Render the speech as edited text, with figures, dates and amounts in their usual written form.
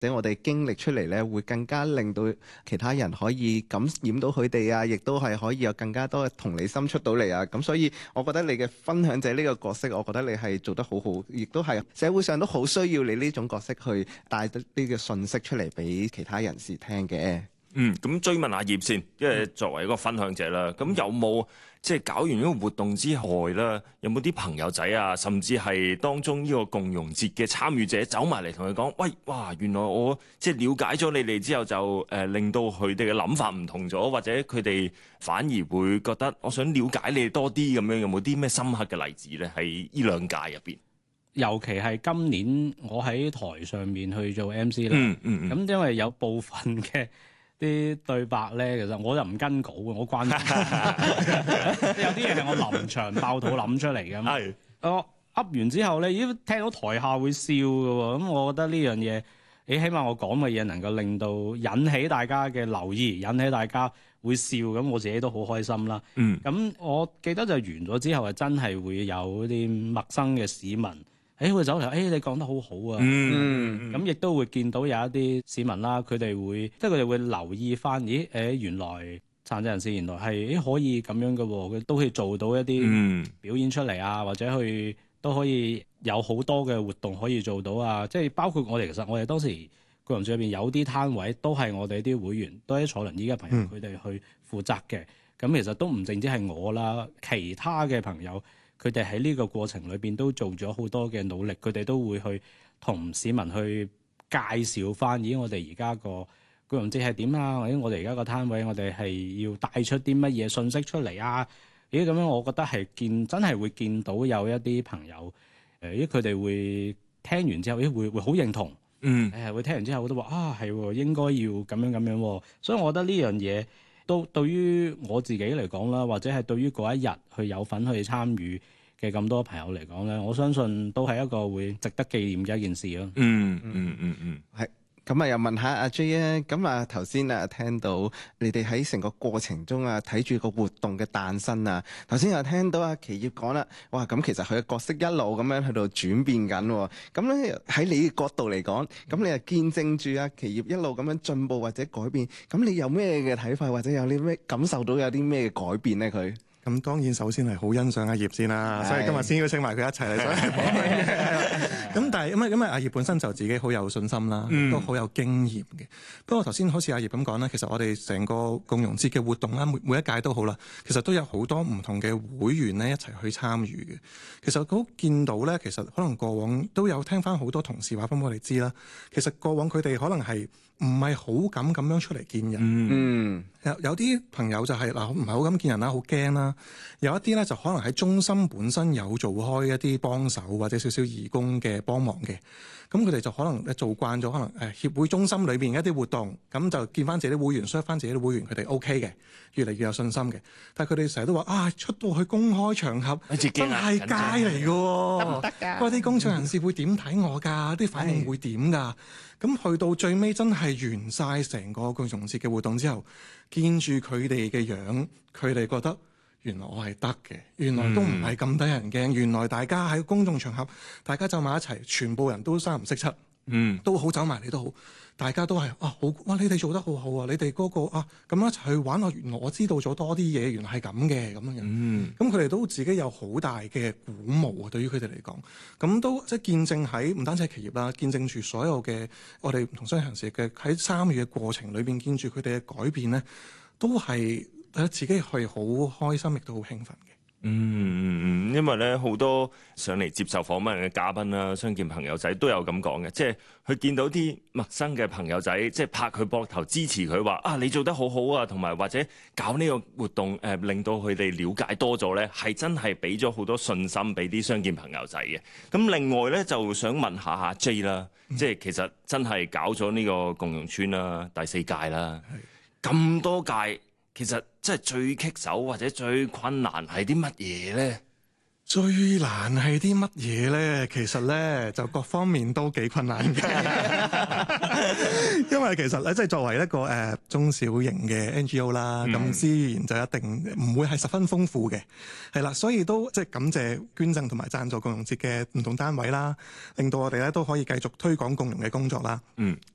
等我哋經歷出嚟咧，會更加令到其他人可以感染到佢哋啊，亦都係可以有更加多嘅同理心出到嚟啊。咁所以，我覺得你嘅分享者呢個角色，我覺得你係做得好好，亦都係社會上都好需要你呢種角色去帶得呢個信息出嚟俾其他人士聽嘅。 咁追問阿葉先，因為作為一個分享者啦，咁有冇即係搞完呢個活動之外啦，有冇啲朋友仔啊，甚至係當中呢個共融節嘅參與者走埋嚟同佢講，喂，哇，原來我即係了解咗你哋之後就令到佢哋嘅諗法唔同咗，或者佢哋反而會覺得我想了解你哋多啲咁樣，有冇啲咩深刻嘅例子咧？喺呢兩屆入邊， 尤其係今年我喺台上面去做 MC 啦，咁因為有部分嘅啲對白咧，其實我就唔跟稿嘅，我關有啲嘢係我臨場爆肚諗出嚟嘅。係我噏完之後咧，咦，聽到台下會笑嘅喎，咁我覺得呢樣嘢，起碼我講嘅嘢能夠令到引起大家嘅留意，引起大家會笑，咁我自己都好開心啦。咁我記得就完咗之後，係真係會有啲陌生嘅市民。會走嚟，你講得好好啊！咁亦都會見到有一啲市民啦，佢哋會留意翻，原來殘疾人士原來係可以咁樣嘅喎，佢都可以做到一啲表演出嚟啊，或者都可以有好多嘅活動可以做到啊！即係包括我哋，其實我哋當時個人組入邊有啲攤位都係我哋啲會員，都係坐輪椅嘅朋友佢哋去負責嘅。咁其實都唔淨止係我啦，其他嘅朋友。佢哋喺呢個過程裏邊都做咗好多嘅努力，佢哋都會去同市民去介紹翻，我哋而家個共融節係點啊？或者我哋而家個攤位，我哋係要帶出啲乜嘢信息出嚟啊？咁樣，我覺得係真係會見到有一啲朋友，佢哋會聽完之後，會好認同，會聽完之後都話係應該要咁樣咁樣，所以我覺得呢樣嘢。都對於我自己嚟講啦，或者係對於嗰一日去有份去參與嘅咁多朋友嚟講咧，我相信都係一個會值得紀念嘅一件事咯。 係。咁又問下阿 J 啊，咁啊頭先啊聽到你哋喺成個過程中啊睇住個活動嘅誕生啊，頭先又聽到阿祁業講啦，哇咁其實佢嘅角色一路咁樣喺度轉變緊喎，咁咧喺你嘅角度嚟講，咁你又見證住阿祁業一路咁樣進步或者改變，咁你有咩嘅睇法，或者有啲咩感受到有啲咩嘅改變咧佢？ 咁當然首先係好欣賞阿葉先啦，所以今日先邀請埋佢一齊嚟。咁但係因為阿葉本身就自己好有信心啦，都好有經驗嘅。不過頭先好似阿葉咁講啦，其實我哋成個共融節嘅活動啦，每一屆都好啦，其實都有好多唔同嘅會員咧一齊去參與嘅。其實都見到咧，其實可能過往都有聽翻好多同事話俾我哋知啦。其實過往佢哋可能係唔係好敢咁樣出嚟見人。有啲朋友就係唔係好敢見人啦，好驚啦。有一啲咧就可能喺中心本身有做開一啲幫手或者少少義工嘅幫忙嘅，咁佢哋就可能做慣咗，可能協會中心裏邊一啲活動，咁就見翻自己啲會員 serve 翻自己啲會員，佢哋 OK 嘅，越嚟越有信心嘅。但係佢哋成日都話出到去公開場合真係街嚟㗎喎，得唔得㗎？嗰啲公眾人士會點睇我㗎？啲反應會點㗎？咁去到最尾真係完晒成個共融節嘅活動之後，見住佢哋嘅樣，佢哋覺得原來我係得嘅，原來都唔係咁得人驚，原來大家喺公眾場合，大家走埋一齊，全部人都三唔識七，都好走埋嚟都好，大家都係好哇！你哋做得好好啊！你哋嗰個咁一齊去玩啊！原來我知道咗多啲嘢，原來係咁嘅咁樣。咁佢哋都自己有好大嘅鼓舞啊！對於佢哋嚟講，咁都即係見證喺唔單止係企業啦，見證住所有嘅我哋唔同商業人士嘅喺參與嘅過程裏邊，見住佢哋嘅改變咧，都係自己係好開心，亦都好興奮嘅。 因為咧好多上嚟接受訪問嘅嘉賓啦、傷健朋友仔都有咁講嘅，即係佢見到啲陌生嘅朋友仔，即係拍佢膊頭支持佢話你做得好好啊，同埋或者搞呢個活動令到佢哋了解多咗咧，係真係俾咗好多信心俾啲傷健朋友仔嘅。咁另外咧就想問下阿 J 啦，即係其實真係搞咗呢個共融村啦，第4屆啦，咁多屆。其實即係最棘手或者最困難係啲乜嘢咧？ 最難係啲乜嘢咧？其實咧就各方面都幾困難嘅，因為其實咧即係作為一個中小型嘅 NGO 啦，咁資源就一定唔會係十分豐富嘅，係啦，所以都即係感謝捐贈同埋贊助共融節嘅唔同單位啦，令到我哋咧都可以繼續推廣共融嘅工作啦。